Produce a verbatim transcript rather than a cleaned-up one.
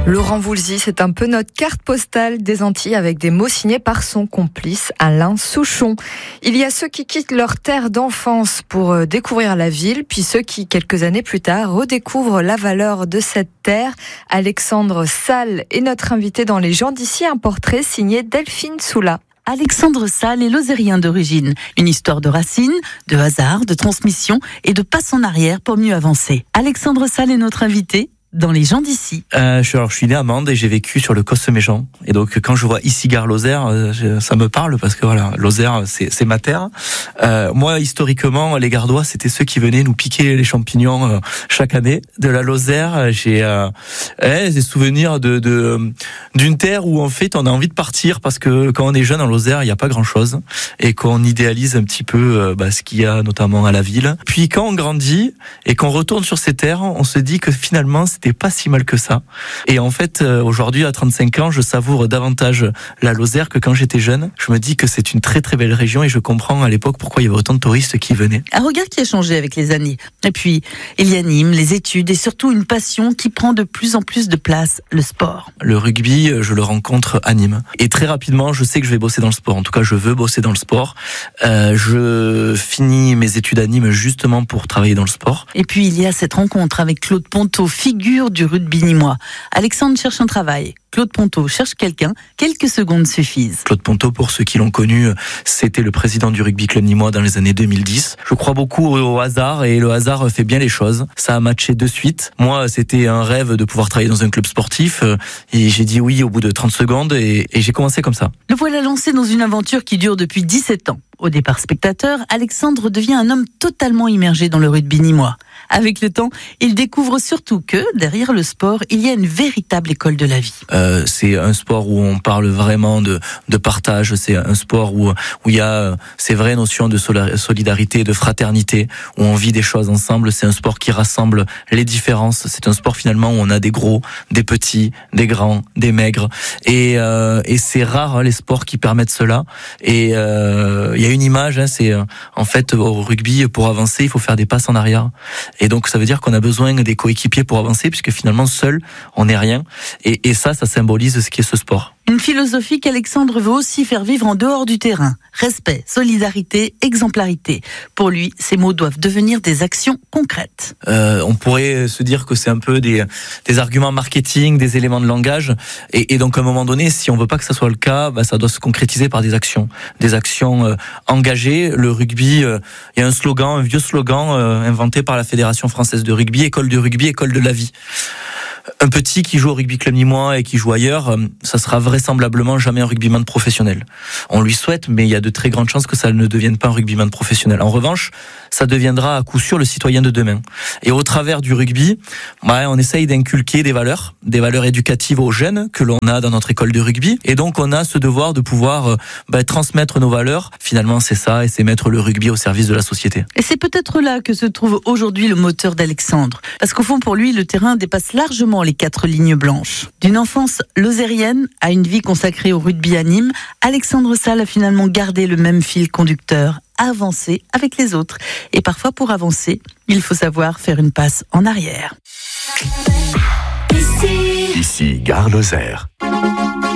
Laurent Voulzy, c'est un peu notre carte postale des Antilles avec des mots signés par son complice Alain Souchon. Il y a ceux qui quittent leur terre d'enfance pour découvrir la ville, puis ceux qui, quelques années plus tard, redécouvrent la valeur de cette terre. Alexandre Salle est notre invité dans Les gens d'ici, un portrait signé Delphine Soula. Alexandre Salle est lozérien d'origine. Une histoire de racines, de hasard, de transmission et de passe en arrière pour mieux avancer. Alexandre Salle est notre invité dans Les gens d'ici. Euh, je, alors, je suis né à Mende et j'ai vécu sur le Coste-Méjean. Et donc, quand je vois ici Gare Lozère, euh, ça me parle parce que voilà, Lozère, c'est, c'est ma terre. Euh, moi, historiquement, les Gardois, c'était ceux qui venaient nous piquer les champignons euh, chaque année. De la Lozère, j'ai euh, eh, des souvenirs de, de d'une terre où en fait, on a envie de partir parce que quand on est jeune en Lozère, il n'y a pas grand-chose et qu'on idéalise un petit peu euh, bah, ce qu'il y a notamment à la ville. Puis quand on grandit et qu'on retourne sur ces terres, on se dit que finalement, c'était pas si mal que ça. Et en fait, euh, aujourd'hui, à trente-cinq ans, je savoure davantage la Lozère que quand j'étais jeune. Je me dis que c'est une très très belle région et je comprends à l'époque pourquoi il y avait autant de touristes qui venaient. Un regard qui a changé avec les années. Et puis, il y anime les études et surtout une passion qui prend de plus en plus de place, le sport. Le rugby, je le rencontre à Nîmes. Et très rapidement, je sais que je vais bosser dans le sport. En tout cas, je veux bosser dans le sport. Euh, je finis mes études à Nîmes justement pour travailler dans le sport. Et puis, il y a cette rencontre avec Claude Ponto, figure du rugby nîmois. Alexandre cherche un travail. Claude Ponto cherche quelqu'un. Quelques secondes suffisent. Claude Ponto, pour ceux qui l'ont connu, c'était le président du rugby club nîmois dans les années deux mille dix. Je crois beaucoup au hasard et le hasard fait bien les choses. Ça a matché de suite. Moi, c'était un rêve de pouvoir travailler dans un club sportif et j'ai dit oui au bout de trente secondes et, et j'ai commencé comme ça. Le voilà lancé dans une aventure qui dure depuis dix-sept ans. Au départ spectateur, Alexandre devient un homme totalement immergé dans le rugby nîmois. Avec le temps, il découvre surtout que, derrière le sport, il y a une véritable école de la vie. Euh, c'est un sport où on parle vraiment de, de partage, c'est un sport où, où il y a ces vraies notions de solidarité, de fraternité, où on vit des choses ensemble. C'est un sport qui rassemble les différences. C'est un sport finalement où on a des gros, des petits, des grands, des maigres. Et, euh, et c'est rare hein, les sports qui permettent cela. Et euh, il y a une image, hein, c'est euh, en fait au rugby, pour avancer, il faut faire des passes en arrière. Et donc ça veut dire qu'on a besoin des coéquipiers pour avancer, puisque finalement seul, on n'est rien. Et, et ça, ça symbolise ce qu'est ce sport. Une philosophie qu'Alexandre veut aussi faire vivre en dehors du terrain. Respect, solidarité, exemplarité. Pour lui, ces mots doivent devenir des actions concrètes. Euh, on pourrait se dire que c'est un peu des, des arguments marketing, des éléments de langage. Et, et donc à un moment donné, si on veut pas que ça soit le cas, bah, ça doit se concrétiser par des actions. Des actions euh, engagées. Le rugby, il euh, y a un slogan, un vieux slogan euh, inventé par la Fédération française de rugby, école de rugby, école de la vie. Un petit qui joue au rugby club nîmois et qui joue ailleurs, ça sera vraisemblablement jamais un rugbyman professionnel. On lui souhaite, mais il y a de très grandes chances que ça ne devienne pas un rugbyman professionnel. En revanche, ça deviendra à coup sûr le citoyen de demain. Et au travers du rugby, ouais, on essaye d'inculquer des valeurs, des valeurs éducatives aux jeunes que l'on a dans notre école de rugby. Et donc, on a ce devoir de pouvoir bah, transmettre nos valeurs. Finalement, c'est ça, et c'est mettre le rugby au service de la société. Et c'est peut-être là que se trouve aujourd'hui le moteur d'Alexandre. Parce qu'au fond, pour lui, le terrain dépasse largement les quatre lignes blanches. D'une enfance lozérienne à une vie consacrée au rugby à Nîmes, Alexandre Salle a finalement gardé le même fil conducteur, avancer avec les autres. Et parfois, pour avancer, il faut savoir faire une passe en arrière. Ici, Ici Gare Lozère.